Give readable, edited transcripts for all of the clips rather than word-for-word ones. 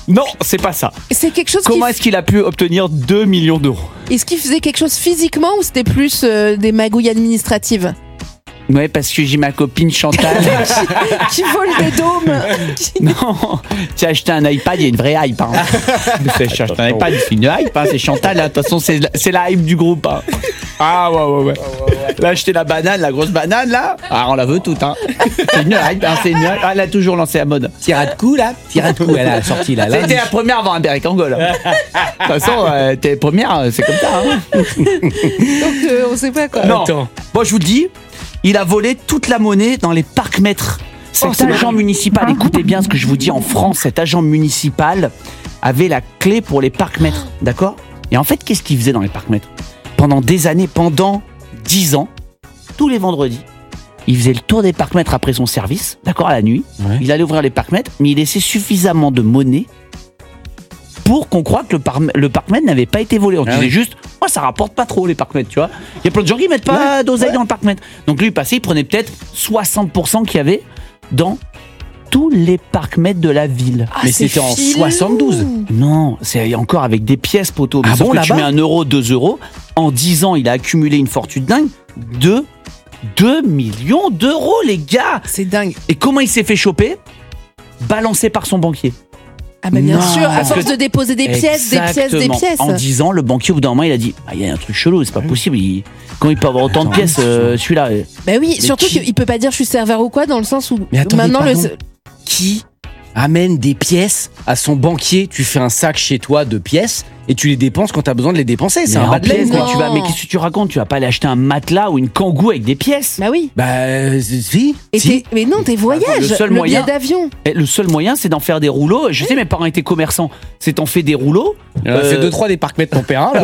Non, c'est pas ça. C'est quelque chose Comment est-ce qu'il a pu obtenir 2 millions d'euros? Est-ce qu'il faisait quelque chose physiquement ou c'était plus des magouilles administratives? Ouais, parce que j'ai ma copine Chantal. Qui vole des dômes. Non, tu as acheté un iPad, il y a une vraie hype. Hein. Tu as acheté un iPad, c'est une hype. Hein. C'est Chantal, hein. De toute façon, c'est la hype du groupe. Hein. Ah ouais. Là, acheté la banane, la grosse banane, là. Ah, on la veut toute. Hein. C'est une hype, hein. C'est une hype. Ah, elle a toujours lancé la mode. Tira de coup, là. Tira de coup, elle a sorti là. C'était la première avant un Berry Congo, là. De toute façon, t'es première, c'est comme ça. Hein. Donc, on sait pas quoi. Non. Bon, je vous le dis. Il a volé toute la monnaie dans les parcs-mètres. Cet agent municipal, écoutez bien ce que je vous dis, en France, cet agent municipal avait la clé pour les parcs-mètres, d'accord? Et en fait, qu'est-ce qu'il faisait dans les parcs-mètres? Pendant des années, pendant 10 ans, tous les vendredis, il faisait le tour des parcs-mètres après son service, d'accord, à la nuit. Ouais. Il allait ouvrir les parcs-mètres, mais il laissait suffisamment de monnaie pour qu'on croie que le parc-mètre n'avait pas été volé. On disait juste, moi ça rapporte pas trop les parc-mètres, tu vois. Il y a plein de gens qui mettent pas d'oseille dans le parc-mètre. Donc lui, il passait, il prenait peut-être 60% qu'il y avait dans tous les parc-mètres de la ville. Ah, mais c'était en 72. Non, c'est encore avec des pièces, poteau. Ah bon, tu mets 1 euro, 2 euros. En 10 ans, il a accumulé une fortune dingue de 2 millions d'euros, les gars. C'est dingue. Et comment il s'est fait choper? Balancé par son banquier. Ah bah bien sûr, à force de déposer des pièces, des pièces. En 10 ans, le banquier au bout d'un moment, il a dit il y a un truc chelou, c'est pas possible. Comment il peut avoir autant de pièces, celui-là? Bah oui, surtout qu'il peut pas dire je suis serveur ou quoi, dans le sens où maintenant qui amène des pièces à son banquier? Tu fais un sac chez toi de pièces et tu les dépenses quand t'as besoin de les dépenser. C'est un bas de laine. Mais qu'est-ce que tu racontes? Tu vas pas aller acheter un matelas ou une kangou avec des pièces? Bah oui. Bah si. Mais non, tes voyages, le billet d'avion. Le seul moyen, c'est d'en faire des rouleaux. Je sais, mes parents étaient commerçants. C'est t'en fais des rouleaux. C'est 2-3 des parcs-mètres ton père,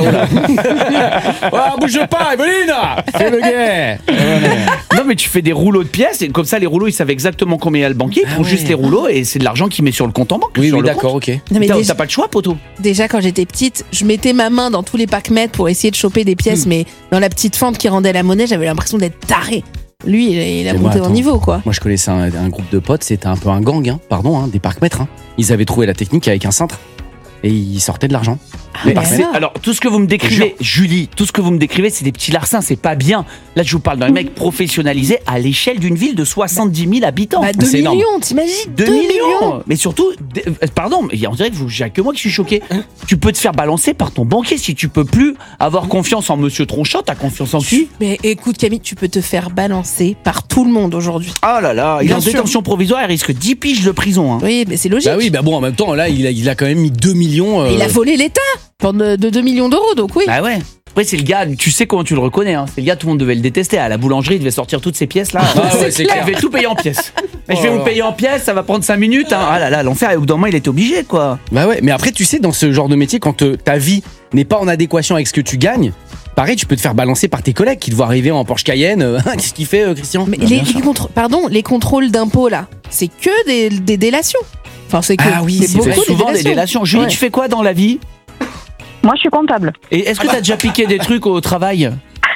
là. Bouge pas, Evelyne. C'est le gay. Non, mais tu fais des rouleaux de pièces. Et comme ça, les rouleaux, ils savent exactement combien il y a le banquier. Ils font juste les rouleaux et c'est de l'argent qu'il met sur le compte en banque. Oui, d'accord, ok. T'as pas le choix, poteau. Déjà, quand j'étais petite, je mettais ma main dans tous les parcs-mètres pour essayer de choper des pièces, mais dans la petite fente qui rendait la monnaie, j'avais l'impression d'être taré. Lui, il a monté en niveau, quoi. Moi, je connaissais un groupe de potes, c'était un peu un gang, des parcs-mètres. Ils avaient trouvé la technique avec un cintre et ils sortaient de l'argent. Alors, tout ce que vous me décrivez, Julie, tout ce que vous me décrivez, c'est des petits larcins, c'est pas bien. Là, je vous parle d'un mec professionnalisé à l'échelle d'une ville de 70 000 habitants. 2 millions, t'imagines? 2 millions. Mais surtout, pardon, on dirait que j'ai que moi qui suis choqué. Tu peux te faire balancer par ton banquier si tu peux plus avoir confiance en Monsieur Tronchot. T'as confiance en qui? Mais écoute, Camille, tu peux te faire balancer par tout le monde aujourd'hui. Ah là là, il est en détention provisoire, il risque 10 piges de prison. Hein. Oui, mais c'est logique. Bah oui, bah bon, en même temps, là, il a quand même mis 2 millions. Il a volé l'État de 2 millions d'euros, donc oui. Bah ouais. Après, c'est le gars, tu sais comment tu le reconnais. Hein. C'est le gars, tout le monde devait le détester. À la boulangerie, il devait sortir toutes ces pièces là. C'est clair. Il devait tout payer en pièces. Mais je vais vous payer en pièces, ça va prendre 5 minutes. Hein. Ah là là, l'enfer. Et au bout d'un moment, il était obligé, quoi. Bah ouais, mais après, tu sais, dans ce genre de métier, quand ta vie n'est pas en adéquation avec ce que tu gagnes, pareil, tu peux te faire balancer par tes collègues qui te voient arriver en Porsche Cayenne. Qu'est-ce qu'il fait, Christian? Mais les contrôles d'impôts, là, c'est que des délations. Enfin, c'est que c'est souvent des délations. Julie, tu fais quoi dans la vie? Moi, je suis comptable. Et est-ce que t'as déjà piqué des trucs au travail?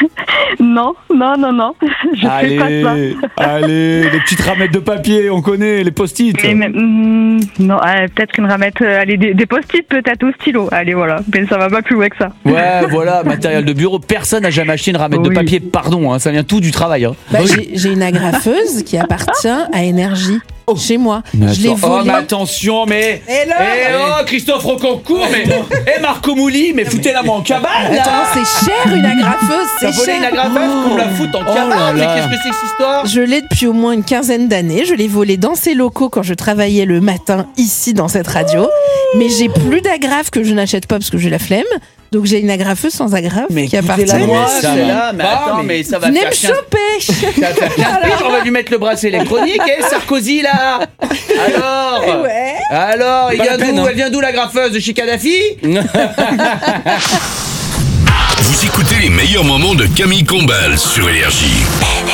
Non. Je fais pas ça. Allez, les petites ramettes de papier, on connaît, les post-it. Non, peut-être une ramette, des post-it peut-être au stylo. Allez, voilà, mais ça va pas plus loin que ça. Ouais, voilà, matériel de bureau. Personne n'a jamais acheté une ramette de papier, pardon, hein, ça vient tout du travail. Hein. J'ai une agrafeuse qui appartient à Énergie. Chez moi, je l'ai volée. Oh, mais attention, Christophe Rocancourt, Marco Mouli, mais foutez-la moi en cabane. Attends, c'est cher une agrafeuse, c'est cher. T'as volé une agrafeuse qu'on la foute en cabane, mais qu'est-ce que c'est que cette histoire? Je l'ai depuis au moins une quinzaine d'années. Je l'ai volée dans ces locaux quand je travaillais le matin ici dans cette radio. Mais j'ai plus d'agrafe que je n'achète pas parce que j'ai la flemme. Donc j'ai une agrafeuse sans agrafe qui appartient à moi. Mais ça va venez me choper. Ça va faire 15 piges, on va lui mettre le bracelet électronique. Sarkozy là. Alors, elle vient d'où la graffeuse? De chez Kadhafi? Vous écoutez les meilleurs moments de Camille Combal sur Énergie.